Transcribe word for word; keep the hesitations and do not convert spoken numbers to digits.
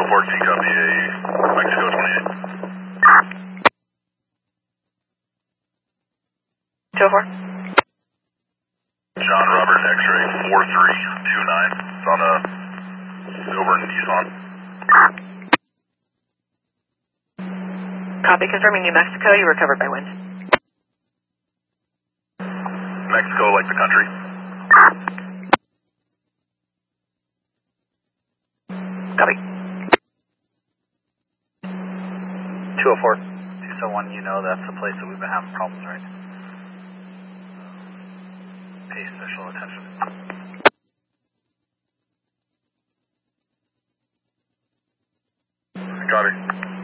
four, C copy a Mexico twenty-eight. two oh four. John Robert X-ray four three two nine. It's on a over in Nissan. Copy, confirming New Mexico, you were covered by wind. Mexico, like the country. Copy. two oh four, two seven one, you know that's the place that we've been having problems, right? Pay special attention. Got it.